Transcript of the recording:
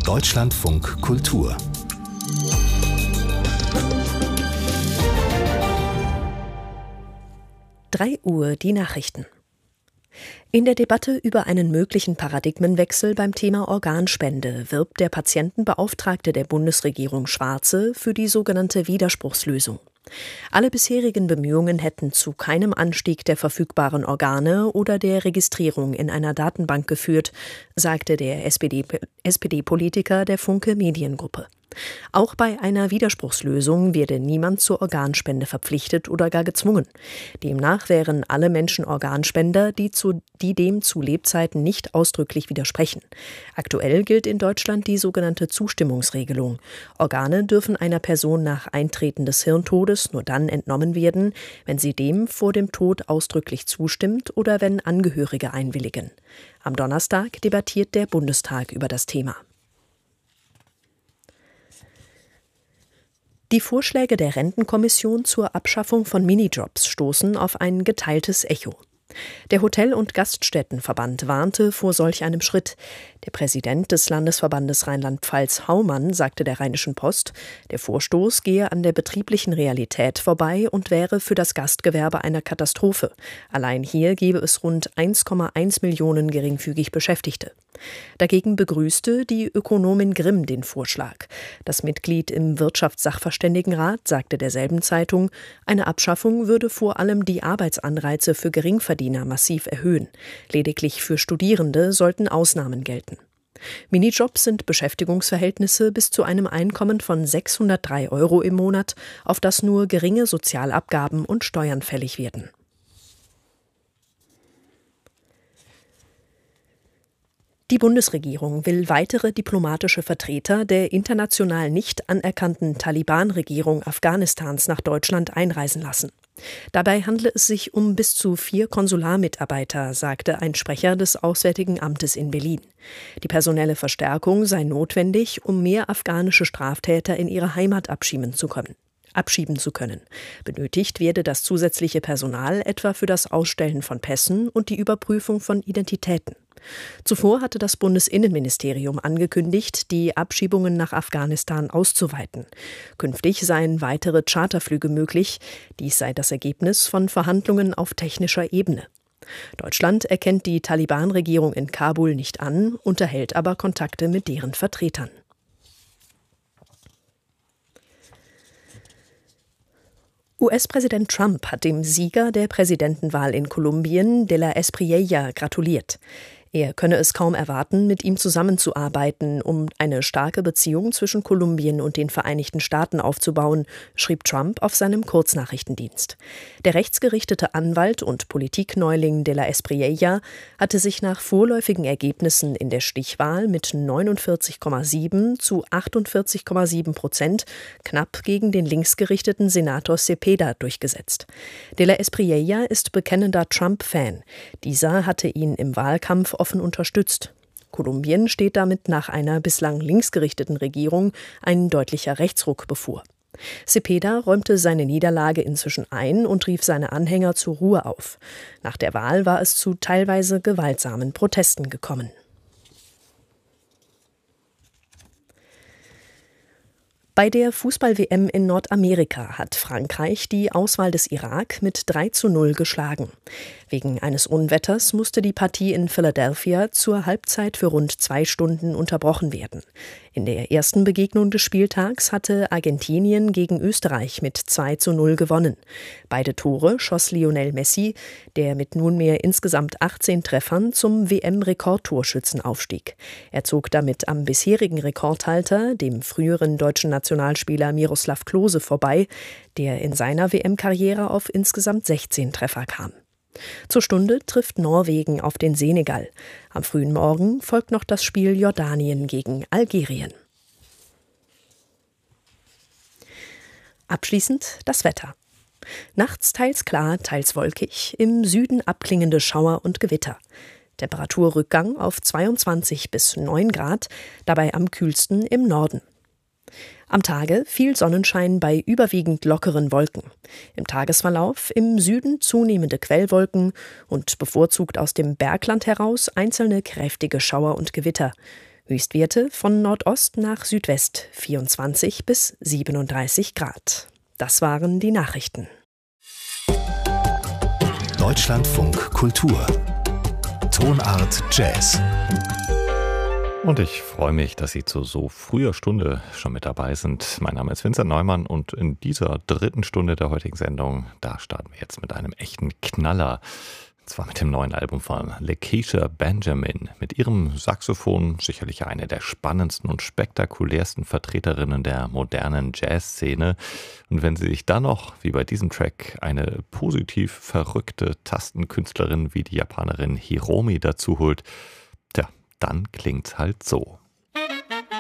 Deutschlandfunk Kultur. Drei Uhr die Nachrichten. In der Debatte über einen möglichen Paradigmenwechsel beim Thema Organspende wirbt der Patientenbeauftragte der Bundesregierung Schwarze für die sogenannte Widerspruchslösung. Alle bisherigen Bemühungen hätten zu keinem Anstieg der verfügbaren Organe oder der Registrierung in einer Datenbank geführt, sagte der SPD-Politiker der Funke Mediengruppe. Auch bei einer Widerspruchslösung werde niemand zur Organspende verpflichtet oder gar gezwungen. Demnach wären alle Menschen Organspender, die dem zu Lebzeiten nicht ausdrücklich widersprechen. Aktuell gilt in Deutschland die sogenannte Zustimmungsregelung. Organe dürfen einer Person nach Eintreten des Hirntodes nur dann entnommen werden, wenn sie dem vor dem Tod ausdrücklich zustimmt oder wenn Angehörige einwilligen. Am Donnerstag debattiert der Bundestag über das Thema. Die Vorschläge der Rentenkommission zur Abschaffung von Minijobs stoßen auf ein geteiltes Echo. Der Hotel- und Gaststättenverband warnte vor solch einem Schritt. Der Präsident des Landesverbandes Rheinland-Pfalz, Haumann, sagte der Rheinischen Post, der Vorstoß gehe an der betrieblichen Realität vorbei und wäre für das Gastgewerbe eine Katastrophe. Allein hier gebe es rund 1,1 Millionen geringfügig Beschäftigte. Dagegen begrüßte die Ökonomin Grimm den Vorschlag. Das Mitglied im Wirtschaftssachverständigenrat sagte derselben Zeitung, eine Abschaffung würde vor allem die Arbeitsanreize für Geringverdiener massiv erhöhen. Lediglich für Studierende sollten Ausnahmen gelten. Minijobs sind Beschäftigungsverhältnisse bis zu einem Einkommen von 603 € im Monat, auf das nur geringe Sozialabgaben und Steuern fällig werden. Die Bundesregierung will weitere diplomatische Vertreter der international nicht anerkannten Taliban-Regierung Afghanistans nach Deutschland einreisen lassen. Dabei handle es sich um bis zu 4 Konsularmitarbeiter, sagte ein Sprecher des Auswärtigen Amtes in Berlin. Die personelle Verstärkung sei notwendig, um mehr afghanische Straftäter in ihre Heimat abschieben zu können. Benötigt werde das zusätzliche Personal etwa für das Ausstellen von Pässen und die Überprüfung von Identitäten. Zuvor hatte das Bundesinnenministerium angekündigt, die Abschiebungen nach Afghanistan auszuweiten. Künftig seien weitere Charterflüge möglich. Dies sei das Ergebnis von Verhandlungen auf technischer Ebene. Deutschland erkennt die Taliban-Regierung in Kabul nicht an, unterhält aber Kontakte mit deren Vertretern. US-Präsident Trump hat dem Sieger der Präsidentenwahl in Kolumbien, de la Espriella, gratuliert. Er könne es kaum erwarten, mit ihm zusammenzuarbeiten, um eine starke Beziehung zwischen Kolumbien und den Vereinigten Staaten aufzubauen, schrieb Trump auf seinem Kurznachrichtendienst. Der rechtsgerichtete Anwalt und Politikneuling de la Espriella hatte sich nach vorläufigen Ergebnissen in der Stichwahl mit 49,7 zu 48,7% knapp gegen den linksgerichteten Senator Cepeda durchgesetzt. De la Espriella ist bekennender Trump-Fan. Dieser hatte ihn im Wahlkampf offen unterstützt. Kolumbien steht damit nach einer bislang linksgerichteten Regierung ein deutlicher Rechtsruck bevor. Cepeda räumte seine Niederlage inzwischen ein und rief seine Anhänger zur Ruhe auf. Nach der Wahl war es zu teilweise gewaltsamen Protesten gekommen. Bei der Fußball-WM in Nordamerika hat Frankreich die Auswahl des Irak mit 3:0 geschlagen. Wegen eines Unwetters musste die Partie in Philadelphia zur Halbzeit für rund 2 Stunden unterbrochen werden. In der ersten Begegnung des Spieltags hatte Argentinien gegen Österreich mit 2:0 gewonnen. Beide Tore schoss Lionel Messi, der mit nunmehr insgesamt 18 Treffern zum WM-Rekordtorschützen aufstieg. Er zog damit am bisherigen Rekordhalter, dem früheren deutschen Nationalspieler Miroslav Klose, vorbei, der in seiner WM-Karriere auf insgesamt 16 Treffer kam. Zur Stunde trifft Norwegen auf den Senegal. Am frühen Morgen folgt noch das Spiel Jordanien gegen Algerien. Abschließend das Wetter. Nachts teils klar, teils wolkig, im Süden abklingende Schauer und Gewitter. Temperaturrückgang auf 22 bis 9 Grad, dabei am kühlsten im Norden. Am Tage viel Sonnenschein bei überwiegend lockeren Wolken. Im Tagesverlauf im Süden zunehmende Quellwolken und bevorzugt aus dem Bergland heraus einzelne kräftige Schauer und Gewitter. Höchstwerte von Nordost nach Südwest 24 bis 37 Grad. Das waren die Nachrichten. Deutschlandfunk Kultur. Tonart Jazz. Und ich freue mich, dass Sie zu so früher Stunde schon mit dabei sind. Mein Name ist Vincent Neumann und in dieser dritten Stunde der heutigen Sendung, da starten wir jetzt mit einem echten Knaller. Und zwar mit dem neuen Album von Lakecia Benjamin. Mit ihrem Saxophon sicherlich eine der spannendsten und spektakulärsten Vertreterinnen der modernen Jazzszene. Und wenn sie sich dann noch, wie bei diesem Track, eine positiv verrückte Tastenkünstlerin wie die Japanerin Hiromi dazu holt, dann klingt's halt so.